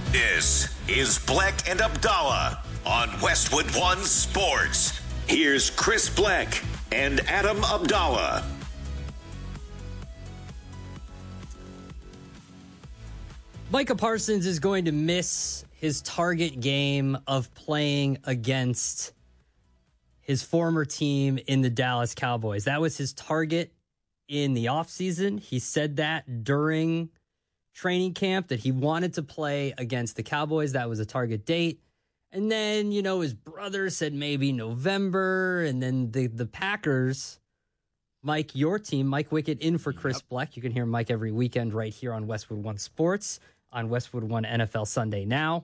This is Bleck and Abdallah on Westwood One Sports. Here's Chris Bleck and Adam Abdallah. Micah Parsons is going to miss his target game of playing against his former team in the Dallas Cowboys. That was his target in the offseason. He said that during training camp that he wanted to play against the Cowboys. That was a target date. And then, his brother said maybe November. And then the Packers, Mike, your team, Mike Wickett in for Chris Bleck. You can hear Mike every weekend right here on Westwood One Sports on Westwood One NFL Sunday Now.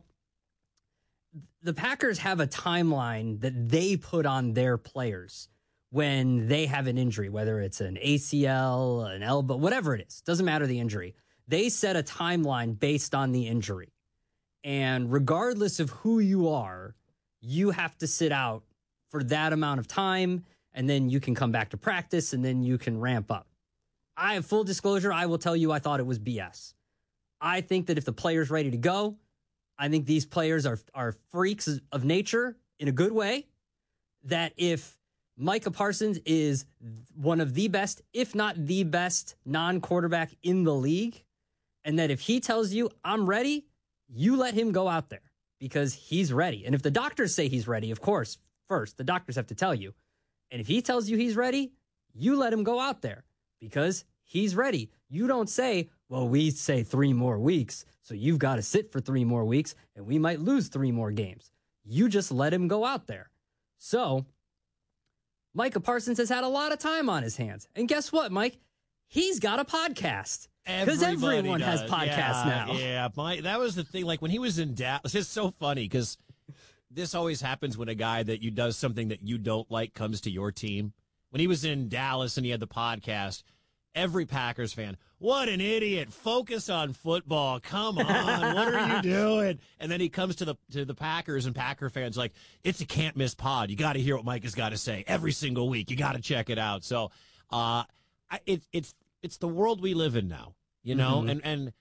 The Packers have a timeline that they put on their players when they have an injury, whether it's an ACL, an elbow, whatever it is. Doesn't matter the injury. They set a timeline based on the injury. And regardless of who you are, you have to sit out for that amount of time, and then you can come back to practice, and then you can ramp up. I have full disclosure. I will tell you I thought it was BS. I think that if the player's ready to go, I think these players are freaks of nature in a good way, that if Micah Parsons is one of the best, if not the best, non-quarterback in the league, and that if he tells you, I'm ready, you let him go out there because he's ready. And if the doctors say he's ready, of course, first, the doctors have to tell you. And if he tells you he's ready, you let him go out there because he's ready. You don't say, well, we say 3 more weeks, so you've got to sit for 3 more weeks, and we might lose 3 more games. You just let him go out there. So Micah Parsons has had a lot of time on his hands. And guess what, Mike? He's got a podcast. Because everyone has podcasts now. Yeah, that was the thing. Like when he was in Dallas, it's so funny because this always happens when a guy that you does something that you don't like comes to your team. When he was in Dallas and he had the podcast, every Packers fan, what an idiot! Focus on football. Come on, what are you doing? And then he comes to the Packers, and Packer fans like, it's a can't miss pod. You got to hear what Mike has got to say every single week. You got to check it out. So, it's the world we live in now, and